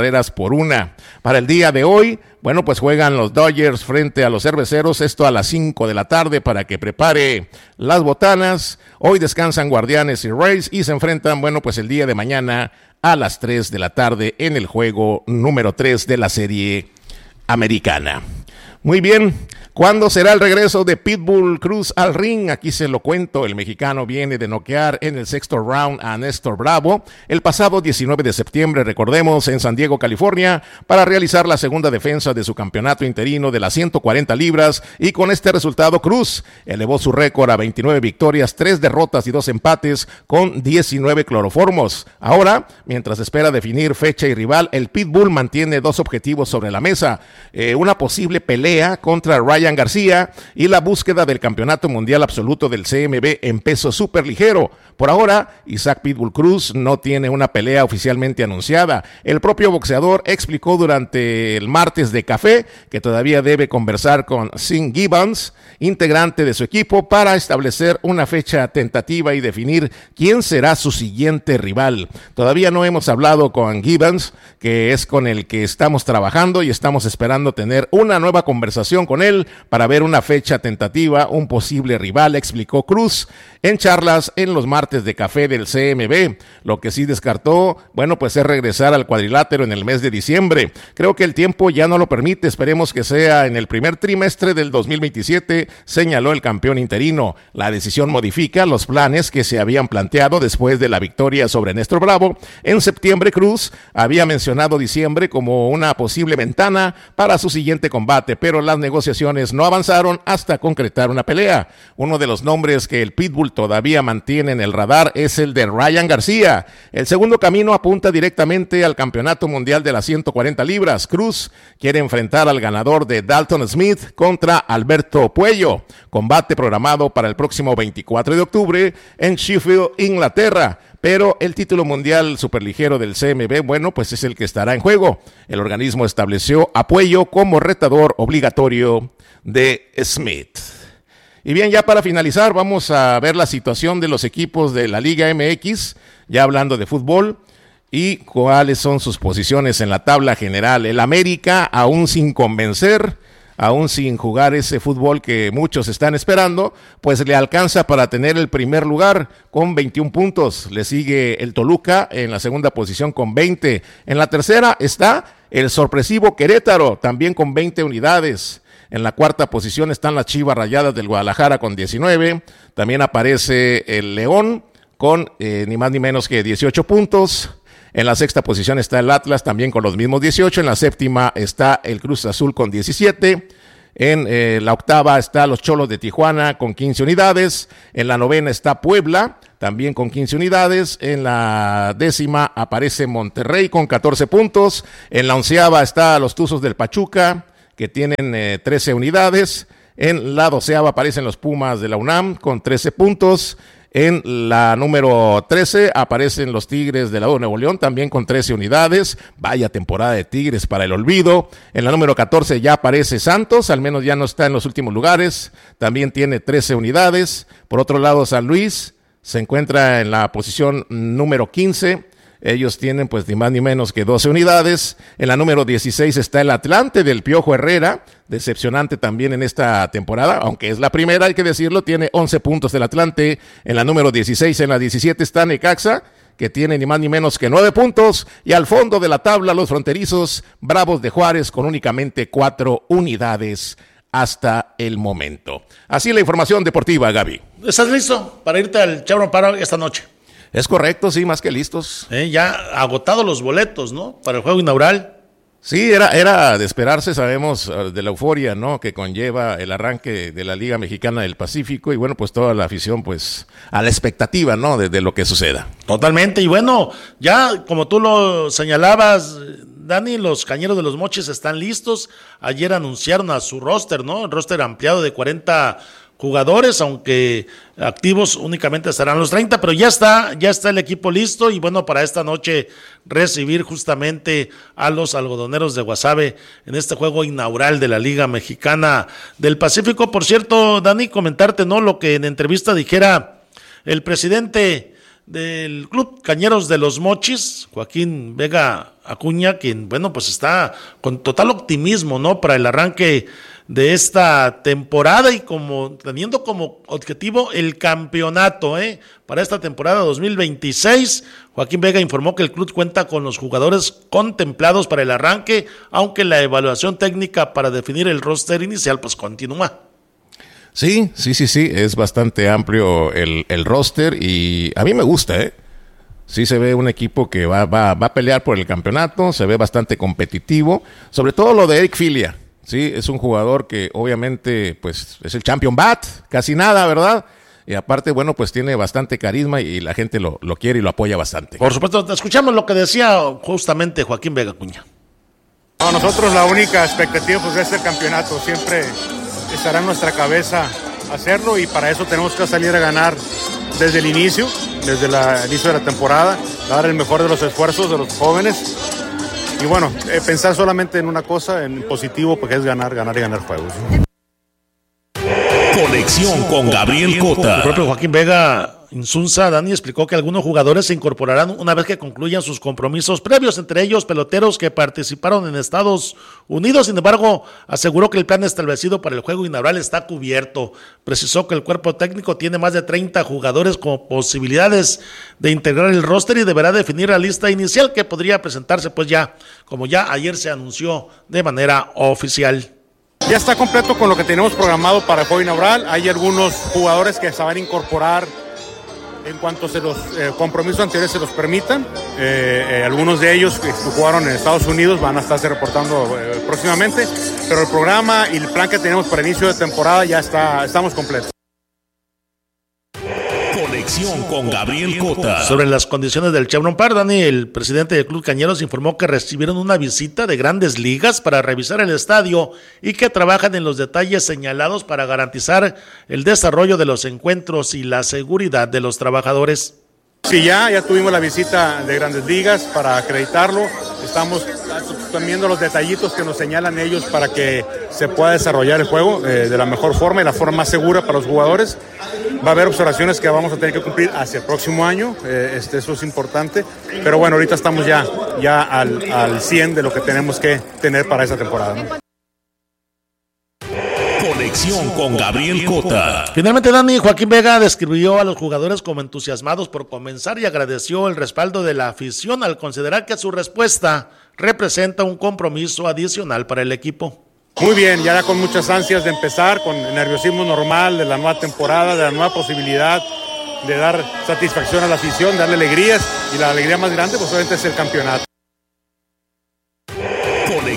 3-1. Para el día de hoy, bueno, pues juegan los Dodgers frente a los Cerveceros, esto a las 5 de la tarde para que prepare las botanas. Hoy descansan Guardianes y Rays y se enfrentan, bueno, pues el día de mañana a las 3 de la tarde en el juego número 3 de la serie americana. Muy bien, ¿cuándo será el regreso de Pitbull Cruz al ring? Aquí se lo cuento. El mexicano viene de noquear en el sexto round a Néstor Bravo el pasado 19 de septiembre, recordemos, en San Diego, California, para realizar la segunda defensa de su campeonato interino de las 140 libras, y con este resultado Cruz elevó su récord a 29 victorias, 3 derrotas y 2 empates con 19 cloroformos. Ahora, mientras espera definir fecha y rival, el Pitbull mantiene 2 objetivos sobre la mesa: una posible pelea contra Ryan García y la búsqueda del campeonato mundial absoluto del CMB en peso superligero. Por ahora, Isaac Pitbull Cruz no tiene una pelea oficialmente anunciada. El propio boxeador explicó durante el martes de café que todavía debe conversar con Sean Gibbons, integrante de su equipo, para establecer una fecha tentativa y definir quién será su siguiente rival. Todavía no hemos hablado con Gibbons, que es con el que estamos trabajando, y estamos esperando tener una nueva conversación con él para ver una fecha tentativa, un posible rival, explicó Cruz en charlas en los martes de café del CMB. Lo que sí descartó, bueno, pues es regresar al cuadrilátero en el mes de diciembre. Creo que el tiempo ya no lo permite, esperemos que sea en el primer trimestre del 2027, señaló el campeón interino. La decisión modifica los planes que se habían planteado después de la victoria sobre Néstor Bravo. En septiembre, Cruz había mencionado diciembre como una posible ventana para su siguiente combate, pero las negociaciones no avanzaron hasta concretar una pelea. Uno de los nombres que el Pitbull todavía mantiene en el radar es el de Ryan García. El segundo camino apunta directamente al campeonato mundial de las 140 libras. Cruz quiere enfrentar al ganador de Dalton Smith contra Alberto Puello, combate programado para el próximo 24 de octubre en Sheffield, Inglaterra. Pero el título mundial superligero del CMB, bueno, pues es el que estará en juego. El organismo estableció a Puello como retador obligatorio de Smith. Y bien, ya para finalizar, vamos a ver la situación de los equipos de la Liga MX, ya hablando de fútbol, y cuáles son sus posiciones en la tabla general. El América, aún sin convencer, aún sin jugar ese fútbol que muchos están esperando, pues le alcanza para tener el primer lugar con 21 puntos. Le sigue el Toluca en la segunda posición con 20. En la tercera está el sorpresivo Querétaro, también con 20 unidades. En la cuarta posición están las Chivas Rayadas del Guadalajara con 19. También aparece el León con ni más ni menos que 18 puntos. En la sexta posición está el Atlas, también con los mismos 18. En la séptima está el Cruz Azul con 17. En la octava está los Cholos de Tijuana con 15 unidades. En la novena está Puebla, también con 15 unidades. En la décima aparece Monterrey con 14 puntos. En la onceava está los Tuzos del Pachuca, que tienen 13 unidades. En la doceava aparecen los Pumas de la UNAM con 13 puntos. En la número 13 aparecen los Tigres de la U de Nuevo León, también con 13 unidades. Vaya temporada de Tigres para el olvido. En la número 14 ya aparece Santos, al menos ya no está en los últimos lugares. También tiene 13 unidades. Por otro lado, San Luis se encuentra en la posición número 15. Ellos tienen pues ni más ni menos que 12 unidades. En la número 16 está el Atlante del Piojo Herrera, decepcionante también en esta temporada, aunque es la primera, hay que decirlo, tiene 11 puntos el Atlante. En la número 16, en la 17 está Necaxa, que tiene ni más ni menos que 9 puntos. Y al fondo de la tabla, los fronterizos Bravos de Juárez con únicamente 4 unidades hasta el momento. Así la información deportiva, Gaby. ¿Estás listo para irte al Chevron Park esta noche? Es correcto, sí, más que listos. Ya agotados los boletos, ¿no? Para el juego inaugural. Sí, era de esperarse, sabemos de la euforia, ¿no? Que conlleva el arranque de la Liga Mexicana del Pacífico y bueno, pues toda la afición, pues a la expectativa, ¿no? De lo que suceda. Totalmente, y bueno, ya como tú lo señalabas, Dani, los Cañeros de los Mochis están listos. Ayer anunciaron a su roster, ¿no? El roster ampliado de 40 jugadores, aunque activos únicamente estarán los 30, pero ya está el equipo listo y bueno, para esta noche recibir justamente a los algodoneros de Guasave en este juego inaugural de la Liga Mexicana del Pacífico. Por cierto, Dani, comentarte, ¿no? Lo que en entrevista dijera el presidente del Club Cañeros de los Mochis, Joaquín Vega Acuña, quien, bueno, pues está con total optimismo, ¿no? Para el arranque de esta temporada y teniendo como objetivo el campeonato, para esta temporada 2026. Joaquín Vega informó que el club cuenta con los jugadores contemplados para el arranque, aunque la evaluación técnica para definir el roster inicial pues continúa. Sí, es bastante amplio el roster y a mí me gusta, Sí se ve un equipo que va a pelear por el campeonato, se ve bastante competitivo, sobre todo lo de Eric Filia. Sí, es un jugador que obviamente pues es el champion bat, casi nada, ¿verdad? Y aparte, bueno, pues tiene bastante carisma y la gente lo quiere y lo apoya bastante. Por supuesto, escuchamos lo que decía justamente Joaquín Vega Acuña. No, nosotros la única expectativa pues es el campeonato, siempre estará en nuestra cabeza hacerlo y para eso tenemos que salir a ganar desde el inicio, desde el inicio de la temporada, dar el mejor de los esfuerzos de los jóvenes. Y bueno, pensar solamente en una cosa, en positivo, porque es ganar juegos. Conexión con Gabriel Cota. El propio Joaquín Vega Insunza, Dani, explicó que algunos jugadores se incorporarán una vez que concluyan sus compromisos previos, entre ellos peloteros que participaron en Estados Unidos. Sin embargo, aseguró que el plan establecido para el juego inaugural está cubierto. Precisó que el cuerpo técnico tiene más de 30 jugadores con posibilidades de integrar el roster y deberá definir la lista inicial que podría presentarse pues como ya ayer se anunció de manera oficial. Ya está completo con lo que tenemos programado para el juego inaugural. Hay algunos jugadores que se van a incorporar en cuanto los compromisos anteriores se los permitan. Algunos de ellos que jugaron en Estados Unidos van a estarse reportando próximamente, pero el programa y el plan que tenemos para inicio de temporada estamos completos. Conexión con Gabriel Cota. Sobre las condiciones del Chevron Park, Dani, el presidente del Club Cañeros informó que recibieron una visita de Grandes Ligas para revisar el estadio y que trabajan en los detalles señalados para garantizar el desarrollo de los encuentros y la seguridad de los trabajadores. Sí, ya tuvimos la visita de Grandes Ligas para acreditarlo. Estamos viendo los detallitos que nos señalan ellos para que se pueda desarrollar el juego de la mejor forma y la forma más segura para los jugadores. Va a haber observaciones que vamos a tener que cumplir hacia el próximo año, eso es importante. Pero bueno, ahorita estamos ya al 100 de lo que tenemos que tener para esa temporada, ¿no? Conexión con Gabriel Cota. Finalmente, Dani, Joaquín Vega describió a los jugadores como entusiasmados por comenzar y agradeció el respaldo de la afición al considerar que su respuesta representa un compromiso adicional para el equipo. Muy bien, ya con muchas ansias de empezar, con el nerviosismo normal de la nueva temporada, de la nueva posibilidad de dar satisfacción a la afición, darle alegrías, y la alegría más grande pues obviamente es el campeonato.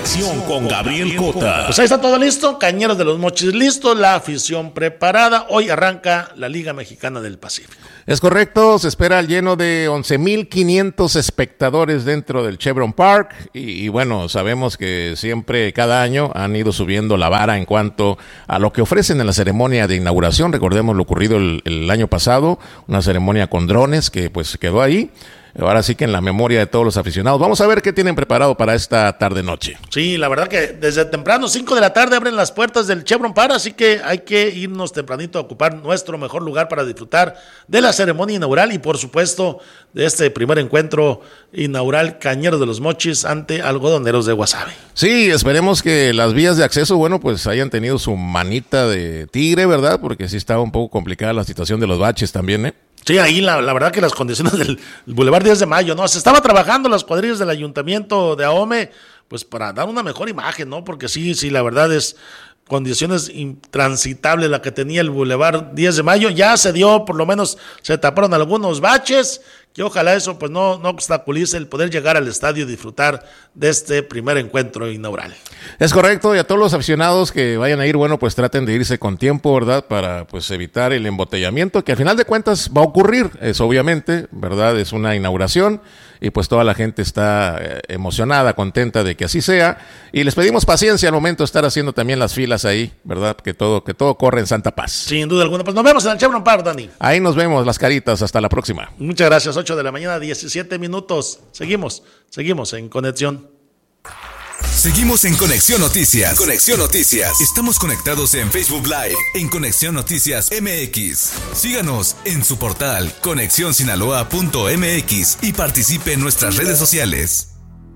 Conexión con Gabriel Cota. Pues ahí está todo listo, Cañeros de los Mochis listo, la afición preparada. Hoy arranca la Liga Mexicana del Pacífico. Es correcto, se espera el lleno de 11,500 espectadores dentro del Chevron Park y bueno, sabemos que siempre, cada año, han ido subiendo la vara en cuanto a lo que ofrecen en la ceremonia de inauguración. Recordemos lo ocurrido el año pasado, una ceremonia con drones que pues quedó ahí. Ahora sí que en la memoria de todos los aficionados. Vamos a ver qué tienen preparado para esta tarde-noche. Sí, la verdad que desde temprano, 5 de la tarde, abren las puertas del Chevron Park, así que hay que irnos tempranito a ocupar nuestro mejor lugar para disfrutar de la ceremonia inaugural y, por supuesto, de este primer encuentro inaugural Cañeros de los Mochis ante Algodoneros de Guasave. Sí, esperemos que las vías de acceso, bueno, pues hayan tenido su manita de tigre, ¿verdad? Porque sí estaba un poco complicada la situación de los baches también, ¿eh? Sí, ahí la verdad que las condiciones del Boulevard 10 de Mayo, ¿no? Se estaba trabajando las cuadrillas del Ayuntamiento de Ahome, pues para dar una mejor imagen, ¿no? Porque sí, la verdad es condiciones intransitables la que tenía el Boulevard 10 de Mayo. Ya se dio, por lo menos se taparon algunos baches, que ojalá eso pues no obstaculice el poder llegar al estadio y disfrutar de este primer encuentro inaugural. Es correcto, y a todos los aficionados que vayan a ir, bueno, pues traten de irse con tiempo, ¿verdad? Para pues evitar el embotellamiento, que al final de cuentas va a ocurrir, es obviamente, ¿verdad? Es una inauguración y pues toda la gente está emocionada, contenta de que así sea, y les pedimos paciencia al momento de estar haciendo también las filas ahí, ¿verdad? Que todo corre en santa paz. Sin duda alguna, pues nos vemos en el Chevron Park, Dani. Ahí nos vemos, las caritas, hasta la próxima. Muchas gracias, 8 de la mañana, 17 minutos. Seguimos en Conexión. Seguimos en Conexión Noticias. Conexión Noticias. Estamos conectados en Facebook Live, en Conexión Noticias MX. Síganos en su portal conexionsinaloa.mx y participe en nuestras redes sociales.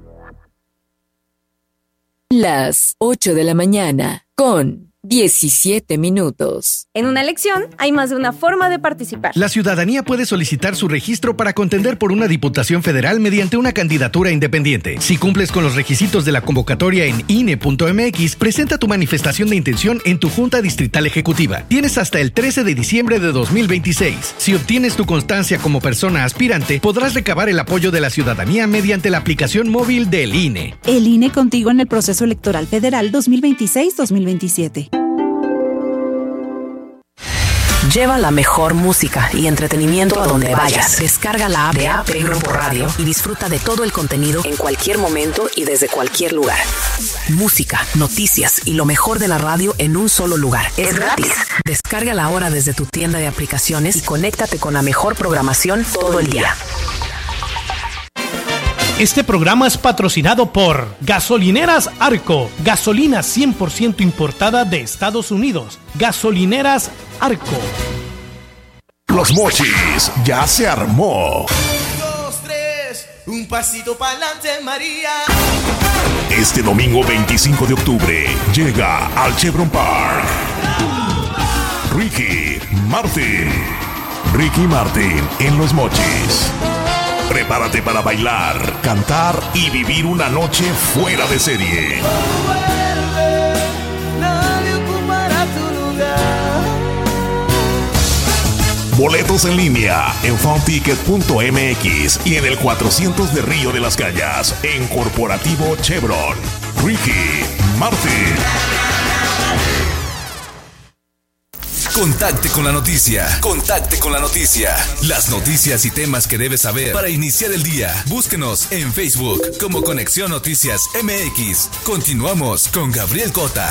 Las 8 de la mañana con 17 minutos. En una elección hay más de una forma de participar. La ciudadanía puede solicitar su registro para contender por una diputación federal mediante una candidatura independiente. Si cumples con los requisitos de la convocatoria en INE.mx, presenta tu manifestación de intención en tu Junta Distrital Ejecutiva. Tienes hasta el 13 de diciembre de 2026. Si obtienes tu constancia como persona aspirante, podrás recabar el apoyo de la ciudadanía mediante la aplicación móvil del INE. El INE contigo en el proceso electoral federal 2026-2027. Lleva la mejor música y entretenimiento a donde vayas. Descarga la app de AP Grupo Radio y disfruta de todo el contenido en cualquier momento y desde cualquier lugar. Música, noticias y lo mejor de la radio en un solo lugar. Es gratis. Descárgala ahora desde tu tienda de aplicaciones y conéctate con la mejor programación todo el día. Este programa es patrocinado por Gasolineras Arco, gasolina 100% importada de Estados Unidos. Gasolineras Arco. Los Mochis ya se armó. 2, 3, un pasito pa'lante, María. Este domingo 25 de octubre llega al Chevron Park Ricky Martin en Los Mochis. Prepárate para bailar, cantar y vivir una noche fuera de serie. Nadie ocupará tu lugar. Boletos en línea en funticket.mx y en el 400 de Río de las Cañas en Corporativo Chevron. Ricky Martin. Contacte con la noticia. Contacte con la noticia. Las noticias y temas que debes saber para iniciar el día. Búsquenos en Facebook como Conexión Noticias MX. Continuamos con Gabriel Cota.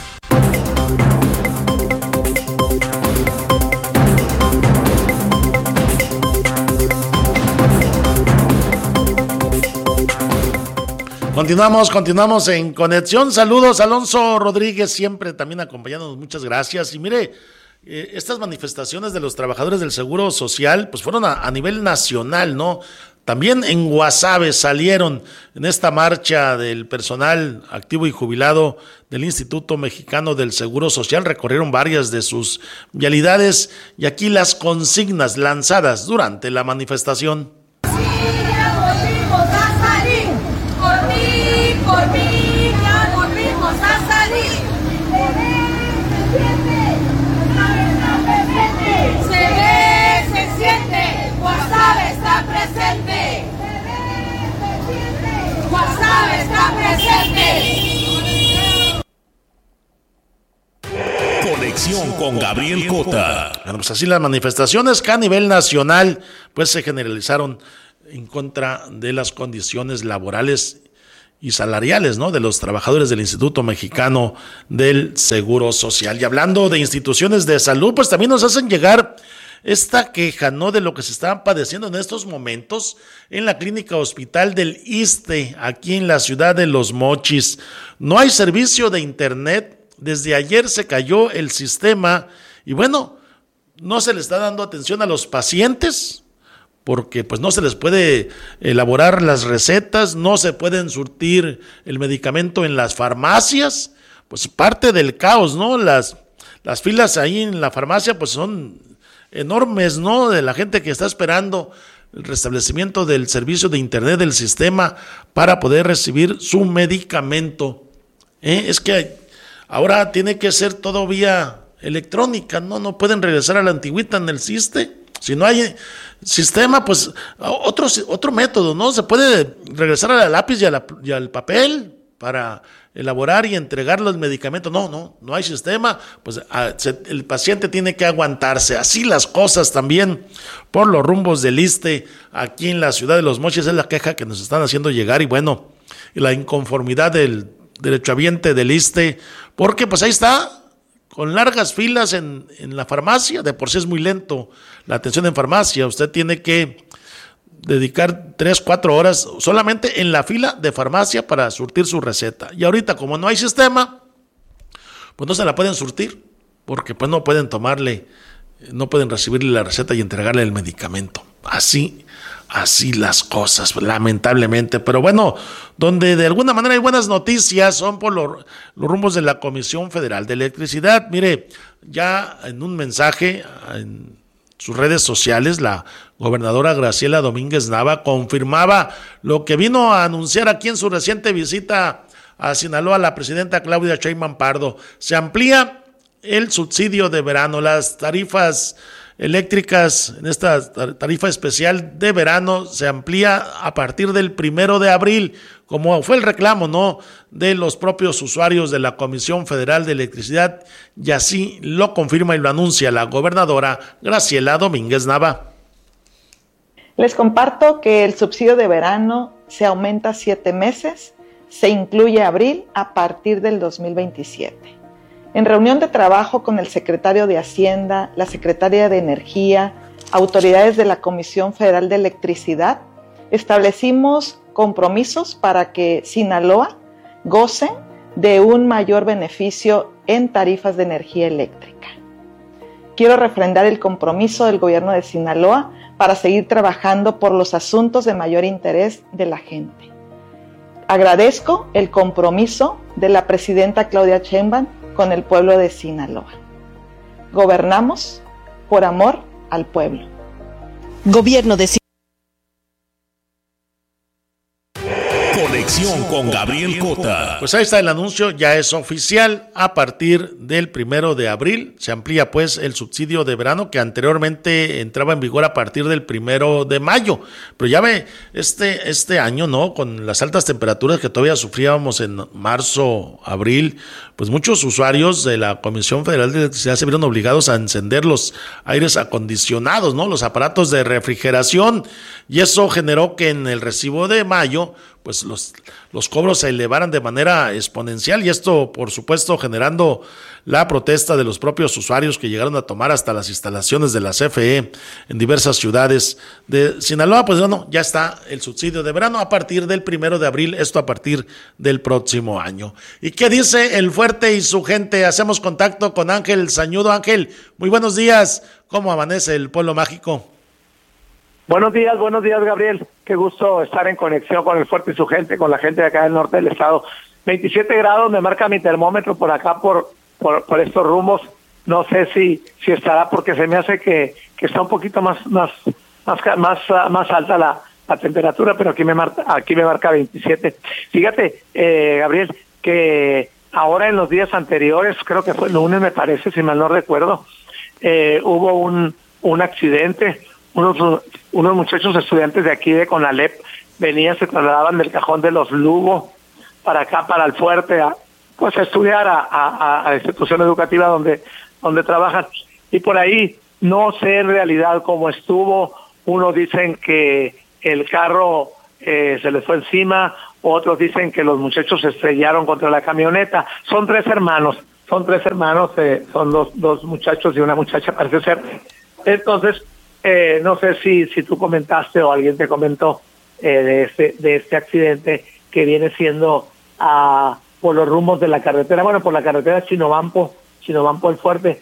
Continuamos en Conexión. Saludos, Alonso Rodríguez, siempre también acompañándonos, muchas gracias. Y mire, estas manifestaciones de los trabajadores del Seguro Social, pues fueron a nivel nacional, ¿no? También en Guasave salieron en esta marcha del personal activo y jubilado del Instituto Mexicano del Seguro Social, recorrieron varias de sus vialidades y aquí las consignas lanzadas durante la manifestación. Por mí, ya volvimos a salir. Se ve, se siente, Guasave está presente. Guasave está presente. Conexión con Gabriel Cota. Bueno, pues así las manifestaciones que a nivel nacional pues se generalizaron en contra de las condiciones laborales y salariales, ¿no?, de los trabajadores del Instituto Mexicano del Seguro Social. Y hablando de instituciones de salud, pues también nos hacen llegar esta queja, ¿no?, de lo que se está padeciendo en estos momentos en la clínica hospital del ISSSTE, aquí en la ciudad de Los Mochis. No hay servicio de internet. Desde ayer se cayó el sistema y bueno, no se le está dando atención a los pacientes porque pues no se les puede elaborar las recetas, no se pueden surtir el medicamento en las farmacias, pues parte del caos, ¿no? Las filas ahí en la farmacia pues son enormes, ¿no?, de la gente que está esperando el restablecimiento del servicio de internet del sistema para poder recibir su medicamento. Es que ahora tiene que ser todo vía electrónica, no pueden regresar a la antigüita en el SISSSTE. Si no hay sistema, pues otro método, ¿no? Se puede regresar a la lápiz y al papel para elaborar y entregar los medicamentos. No hay sistema, pues el paciente tiene que aguantarse. Así las cosas también por los rumbos del ISSSTE aquí en la ciudad de Los Mochis, es la queja que nos están haciendo llegar y bueno, y la inconformidad del derechohabiente del ISSSTE, porque pues ahí está, con largas filas en la farmacia. De por sí es muy lento la atención en farmacia, usted tiene que dedicar 3-4 horas solamente en la fila de farmacia para surtir su receta, y ahorita como no hay sistema, pues no se la pueden surtir, porque pues no pueden recibirle la receta y entregarle el medicamento. Así las cosas, lamentablemente. Pero bueno, donde de alguna manera hay buenas noticias son por los rumbos de la Comisión Federal de Electricidad. Mire, ya en un mensaje en sus redes sociales, la gobernadora Graciela Domínguez Nava confirmaba lo que vino a anunciar aquí en su reciente visita a Sinaloa la presidenta Claudia Sheinbaum Pardo. Se amplía el subsidio de verano, las tarifas eléctricas en esta tarifa especial de verano se amplía a partir del 1 de abril, como fue el reclamo, ¿no?, de los propios usuarios de la Comisión Federal de Electricidad, y así lo confirma y lo anuncia la gobernadora Graciela Domínguez Nava. Les comparto que el subsidio de verano se aumenta 7 meses, se incluye abril a partir del 2027. En reunión de trabajo con el secretario de Hacienda, la secretaria de Energía, autoridades de la Comisión Federal de Electricidad, establecimos compromisos para que Sinaloa goce de un mayor beneficio en tarifas de energía eléctrica. Quiero refrendar el compromiso del gobierno de Sinaloa para seguir trabajando por los asuntos de mayor interés de la gente. Agradezco el compromiso de la presidenta Claudia Sheinbaum con el pueblo de Sinaloa. Gobernamos por amor al pueblo. Gobierno de Conexión con Gabriel Cota. Pues ahí está el anuncio, ya es oficial. A partir del 1 de abril se amplía pues el subsidio de verano que anteriormente entraba en vigor a partir del 1 de mayo. Pero ya ve, este año, ¿no?, con las altas temperaturas que todavía sufríamos en marzo, abril, pues muchos usuarios de la Comisión Federal de Electricidad se vieron obligados a encender los aires acondicionados, ¿no?, los aparatos de refrigeración, y eso generó que en el recibo de mayo pues los cobros se elevaran de manera exponencial, y esto por supuesto generando la protesta de los propios usuarios que llegaron a tomar hasta las instalaciones de la CFE en diversas ciudades de Sinaloa. Pues bueno, ya está el subsidio de verano a partir del 1 de abril, esto a partir del próximo año. ¿Y qué dice el Fuerte y su gente? Hacemos contacto con Ángel Sañudo. Ángel, muy buenos días, ¿cómo amanece el pueblo mágico? Buenos días, Gabriel. Qué gusto estar en conexión con el Fuerte y su gente, con la gente de acá del norte del estado. 27 grados me marca mi termómetro por acá, por estos rumbos. No sé si estará, porque se me hace que está un poquito más alta la temperatura, pero aquí me marca 27. Fíjate, Gabriel, que ahora en los días anteriores, creo que fue el lunes, me parece, si mal no recuerdo, hubo un accidente. Unos muchachos estudiantes de aquí de Conalep se trasladaban del Cajón de los Lugo para acá, para el Fuerte, pues a estudiar a la institución educativa donde trabajan. Y por ahí no sé en realidad cómo estuvo. Unos dicen que el carro se les fue encima, otros dicen que los muchachos se estrellaron contra la camioneta. Son tres hermanos, son dos muchachos y una muchacha, parece ser. Entonces, no sé si tú comentaste o alguien te comentó de este accidente que viene siendo por los rumbos de la carretera, por la carretera Chinobampo el Fuerte,